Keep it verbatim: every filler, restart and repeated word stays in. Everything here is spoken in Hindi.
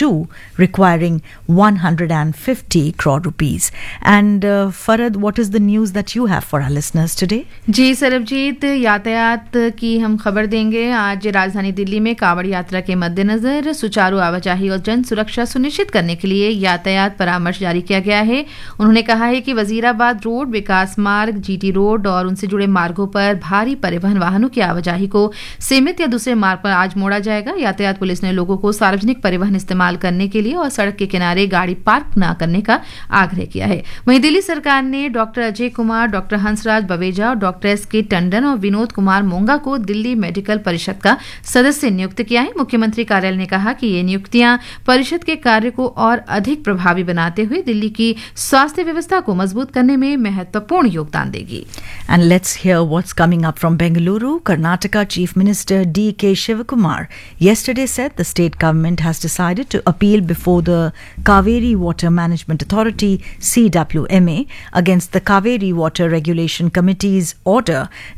two, requiring one hundred fifty crore rupees. And uh, Farad, what is the news that you have for our listeners today? जी सरबजीत, यातायात की हम खबर देंगे। आज राजधानी दिल्ली में कावड़ यात्रा के मद्देनजर सुचारू आवाजाही और जन सुरक्षा सुनिश्चित करने के लिए यातायात परामर्श जारी किया गया है। उन्होंने कहा है कि वजीराबाद रोड, विकास मार्ग, जीटी रोड और उनसे जुड़े मार्गों पर भारी परिवहन वाहनों की आवाजाही को सीमित या दूसरे मार्ग पर आज मोड़ा जाएगा। यातायात पुलिस ने लोगों को सार्वजनिक परिवहन इस्तेमाल करने के लिए और सड़क के किनारे गाड़ी पार्क न करने का आग्रह किया है। वहीं दिल्ली सरकार ने डॉक्टर अजय कुमार, डॉक्टर हंसराज बवेजा और डॉक्टर एस के टंडन और विनोद कुमार मोंगा को दिल्ली मेडिकल परिषद का सदस्य नियुक्त किया है। मुख्यमंत्री कार्यालय ने कहा कि ये नियुक्तियां परिषद के कार्य को और अधिक प्रभावी बनाते हुए दिल्ली की स्वास्थ्य व्यवस्था को मजबूत करने में महत्वपूर्ण योगदान देगी। And let's hear what's coming up from Bengaluru. Karnataka Chief Minister D K Shivakumar yesterday said the state government has decided to appeal before the Kaveri Water Management Authority C W M A against the Kaveri Water Regulation Committee's order